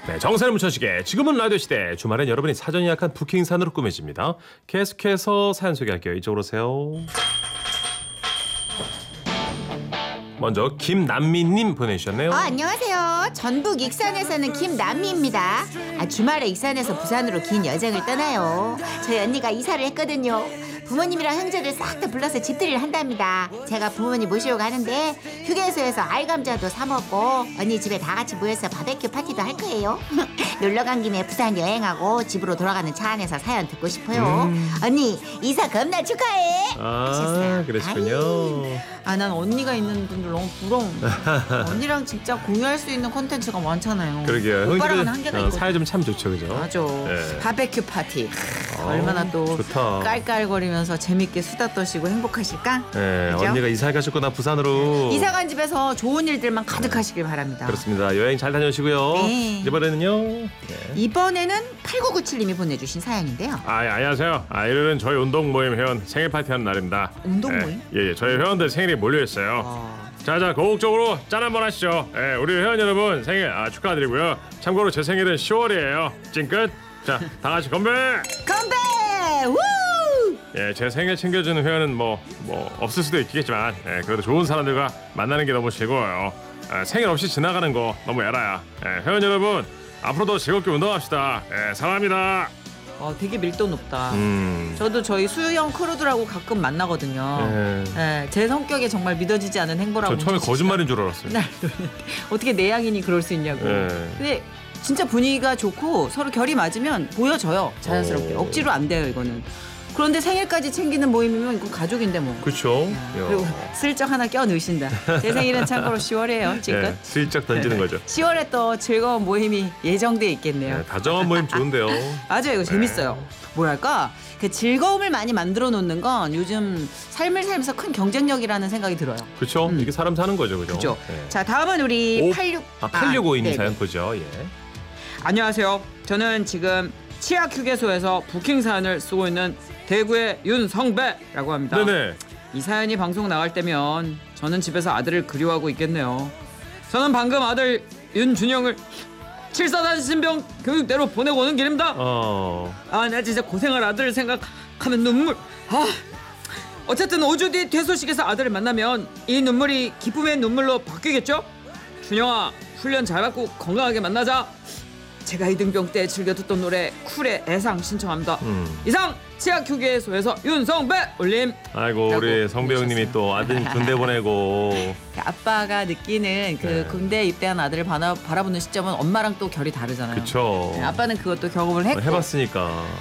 네, 정선의 문천식의 지금은 라디오 시대. 주말엔 여러분이 사전 예약한 부킹산으로 꾸며집니다. 계속해서 사연 소개할게요. 이쪽으로 오세요. 먼저 김남미님 보내주셨네요. 안녕하세요. 전북 익산에 사는 김남미입니다. 주말에 익산에서 부산으로 긴 여정을 떠나요. 저희 언니가 이사를 했거든요. 부모님이랑 형제들 싹 다 불러서 집들이를 한답니다. 제가 부모님 모시고 가는데 휴게소에서 알감자도 사 먹고 언니 집에 다 같이 모여서 바베큐 파티도 할 거예요. 놀러 간 김에 부산 여행하고 집으로 돌아가는 차 안에서 사연 듣고 싶어요. 언니 이사 겁나 축하해. 하셨어요. 그러시군요. 난 언니가 있는 분들 너무 부러워. 언니랑 진짜 공유할 수 있는 콘텐츠가 많잖아요. 그러게요. 오빠랑은 한계가 있거든. 사이 참 좋죠, 그죠? 맞아. 네. 바베큐 파티. 얼마나 또 좋다. 깔깔거리면서 재밌게 수다 떠시고 행복하실까? 네, 그죠? 언니가 이사 가셨구나 부산으로. 이사 간 집에서 좋은 일들만 가득하시길 바랍니다. 그렇습니다. 여행 잘 다녀오시고요. 네. 이번에는요. 네. 이번에는 8997님이 보내주신 사연인데요. 안녕하세요. 오늘은 저희 운동 모임 회원 생일 파티하는 날입니다. 운동 모임? 예, 저희 회원들 생일이 몰려 있어요. 자, 고국적으로 짠 한번 하시죠. 우리 회원 여러분 생일 축하드리고요. 참고로 제 생일은 10월이에요. 찡끝. 자, 다 같이 건배. 건배! 우! 예, 제 생일 챙겨주는 회원은 뭐 없을 수도 있겠지만, 그래도 좋은 사람들과 만나는 게 너무 즐거워요. 생일 없이 지나가는 거 너무 애라야. 회원 여러분 앞으로도 즐겁게 운동합시다. 사랑합니다. 되게 밀도 높다. 음. 저도 저희 수영 크루들하고 가끔 만나거든요. 제 성격에 정말 믿어지지 않은 행보라고. 저 처음에 거짓말인 줄 알았어요. 어떻게 내향인이 그럴 수 있냐고. 근데 진짜 분위기가 좋고 서로 결이 맞으면 보여져요. 자연스럽게. 억지로 안 돼요, 이거는. 그런데 생일까지 챙기는 모임이면 이거 가족인데 뭐. 그렇죠. 그리고 슬쩍 하나 껴 넣으신다. 제 생일은 참고로 10월이에요. 지금. 슬쩍 던지는 거죠. 10월에 또 즐거운 모임이 예정돼 있겠네요. 다정한 모임 좋은데요. 맞아요. 이거 재밌어요. 뭐랄까 그 즐거움을 많이 만들어 놓는 건 요즘 삶을 살면서 큰 경쟁력이라는 생각이 들어요. 그렇죠. 이게 사람 사는 거죠, 그죠? 그죠. 네. 자, 다음은 우리 8652님 사연 보죠. 예. 안녕하세요. 저는 지금 치약 휴게소에서 부킹 사연을 쓰고 있는 대구의 윤성배라고 합니다. 네네. 이 사연이 방송 나갈 때면 저는 집에서 아들을 그리워하고 있겠네요. 저는 방금 아들 윤준영을 7사단 신병 교육대로 보내고 오는 길입니다. 나 진짜 고생할 아들을 생각하면 눈물. 어쨌든 5주 뒤 퇴소식에서 아들을 만나면 이 눈물이 기쁨의 눈물로 바뀌겠죠? 준영아, 훈련 잘 받고 건강하게 만나자. 제가 이등병 때 즐겨 듣던 노래 쿨의 애상 신청합니다. 이상 치약 휴게소에서 윤성배 올림. 아이고 우리 성배 형님이 또 아들 군대 보내고. 아빠가 느끼는 그 군대에 입대한 아들을 바라보는 시점은 엄마랑 또 결이 다르잖아요. 그렇죠. 아빠는 그것도 경험을 했고 해봤으니까.